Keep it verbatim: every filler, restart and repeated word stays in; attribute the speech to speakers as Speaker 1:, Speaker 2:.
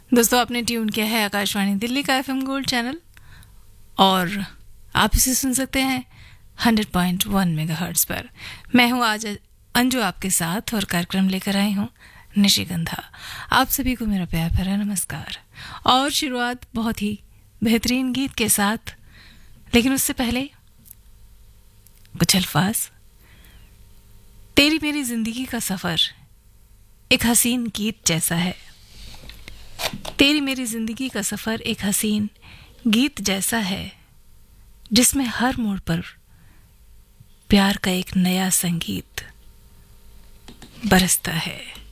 Speaker 1: दोस्तों, आपने ट्यून किया है आकाशवाणी दिल्ली का एफएम गोल्ड चैनल और आप इसे सुन सकते हैं हंड्रेड पॉइंट वन मेगाहर्ट्ज पर। मैं हूं आज अंजू आपके साथ और कार्यक्रम लेकर आई हूं निशिगंधा। आप सभी को मेरा प्यार भरा नमस्कार और शुरुआत बहुत ही बेहतरीन गीत के साथ, लेकिन उससे पहले कुछ अल्फाज। तेरी मेरी जिंदगी का सफर एक हसीन गीत जैसा है। तेरी मेरी जिंदगी का सफर एक हसीन गीत जैसा है, जिसमें हर मोड़ पर प्यार का एक नया संगीत बरसता है।